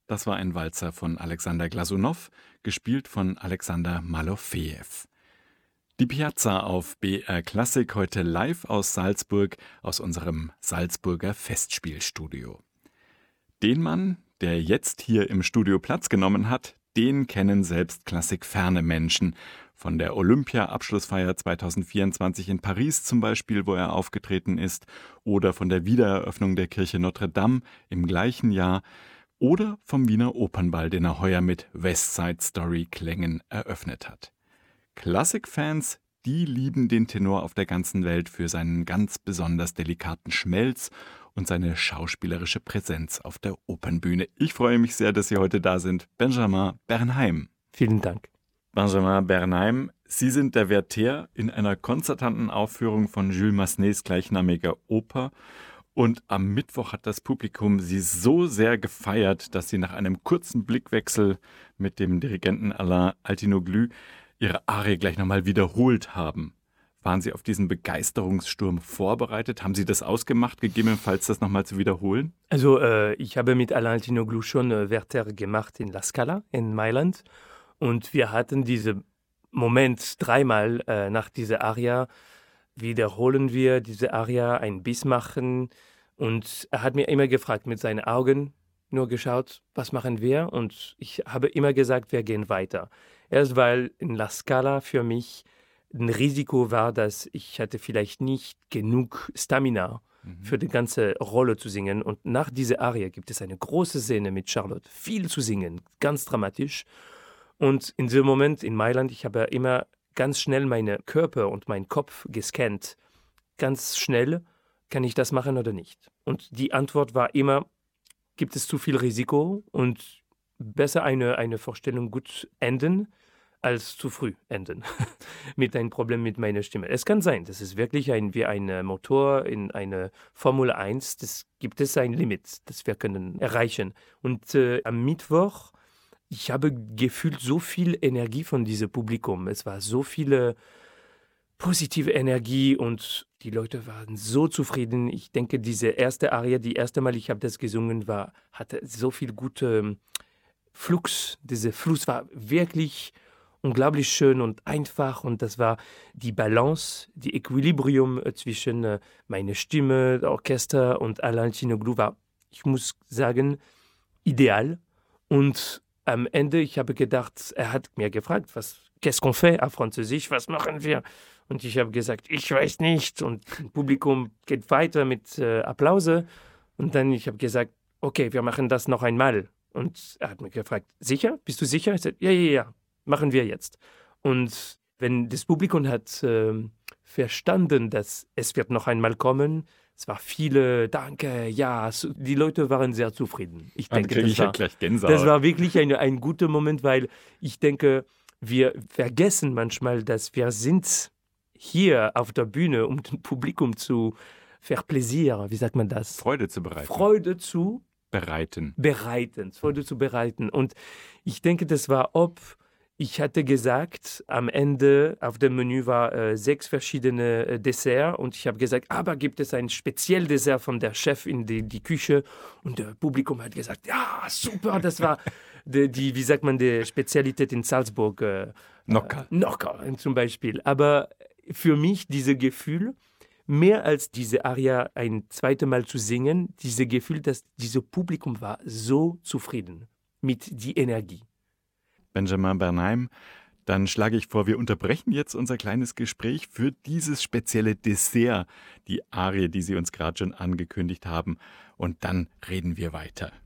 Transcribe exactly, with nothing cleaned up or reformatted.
Das war ein Walzer von Alexander Glasunow, gespielt von Alexander Malofejew. Die Piazza auf B R Klassik heute live aus Salzburg, aus unserem Salzburger Festspielstudio. Den Mann, der jetzt hier im Studio Platz genommen hat, den kennen selbst klassikferne Menschen. Von der Olympia-Abschlussfeier zweitausendvierundzwanzig in Paris zum Beispiel, wo er aufgetreten ist, oder von der Wiedereröffnung der Kirche Notre Dame im gleichen Jahr, oder vom Wiener Opernball, den er heuer mit West Side Story-Klängen eröffnet hat. Klassikfans, die lieben den Tenor auf der ganzen Welt für seinen ganz besonders delikaten Schmelz und seine schauspielerische Präsenz auf der Opernbühne. Ich freue mich sehr, dass Sie heute da sind. Benjamin Bernheim. Vielen Dank. Benjamin Bernheim, Sie sind der Vertär in einer konzertanten Aufführung von Jules Massenets gleichnamiger Oper. Und am Mittwoch hat das Publikum Sie so sehr gefeiert, dass Sie nach einem kurzen Blickwechsel mit dem Dirigenten Alain Altinoglu Ihre Arie gleich nochmal wiederholt haben. Waren Sie auf diesen Begeisterungssturm vorbereitet? Haben Sie das ausgemacht, gegebenenfalls das nochmal zu wiederholen? Also äh, ich habe mit Alain Altinoglu schon äh, Werther gemacht in La Scala in Mailand. Und wir hatten diesen Moment dreimal äh, nach dieser Aria. Wiederholen wir diese Aria, ein Biss machen. Und er hat mir immer gefragt, mit seinen Augen nur geschaut, was machen wir? Und ich habe immer gesagt, wir gehen weiter. Erst weil in La Scala für mich ein Risiko war, dass ich hatte vielleicht nicht genug Stamina mhm. für die ganze Rolle zu singen. Und nach dieser Aria gibt es eine große Szene mit Charlotte, viel zu singen, ganz dramatisch. Und in diesem Moment in Mailand, ich habe immer ganz schnell meinen Körper und meinen Kopf gescannt. Ganz schnell, kann ich das machen oder nicht? Und die Antwort war immer, gibt es zu viel Risiko und besser eine, eine Vorstellung gut enden, als zu früh enden mit einem Problem mit meiner Stimme. Es kann sein, das ist wirklich ein, wie ein Motor in einer Formel eins, das gibt es ein Limit, das wir können erreichen. Und äh, am Mittwoch, ich habe gefühlt so viel Energie von diesem Publikum. Es war so viele positive Energie und die Leute waren so zufrieden. Ich denke, diese erste Aria, die erste Mal, ich habe das gesungen, war, hatte so viel gute Flux. Dieser Fluss war wirklich unglaublich schön und einfach und das war die Balance, die Equilibrium zwischen äh, meiner Stimme, der Orchester und Alain Altinoglu war, ich muss sagen, ideal. Und am Ende, ich habe gedacht, er hat mir gefragt, was, qu'est-ce qu'on fait auf Französisch, was machen wir? Und ich habe gesagt, ich weiß nicht. Und das Publikum geht weiter mit äh, Applause. Und dann ich habe gesagt, okay, wir machen das noch einmal. Und er hat mich gefragt, sicher? Bist du sicher? Ich sagte, ja, ja, ja, machen wir jetzt. Und wenn das Publikum hat äh, verstanden, dass es wird noch einmal kommen, es war viele, danke, ja, so, die Leute waren sehr zufrieden. Ich Dann denke, das, ich war, ja gleich Gänsehaut. das war wirklich ein, ein guter Moment, weil ich denke, wir vergessen manchmal, dass wir sind hier auf der Bühne, um dem Publikum zu verplaisieren, wie sagt man das? Freude zu bereiten. Freude zu bereiten. Bereiten, Freude zu bereiten. Und ich denke, das war, ob ich hatte gesagt, am Ende auf dem Menü war äh, sechs verschiedene äh, Desserts und ich habe gesagt, aber gibt es ein Spezialdessert von der Chef in die, die Küche und das Publikum hat gesagt, ja, super, das war die, die wie sagt man, die Spezialität in Salzburg. Äh, Nocker. Äh, Nocker zum Beispiel. Aber für mich dieses Gefühl, mehr als diese Aria ein zweites Mal zu singen, dieses Gefühl, dass dieses Publikum war so zufrieden mit der Energie. Benjamin Bernheim, dann schlage ich vor, wir unterbrechen jetzt unser kleines Gespräch für dieses spezielle Dessert, die Arie, die Sie uns gerade schon angekündigt haben, und dann reden wir weiter.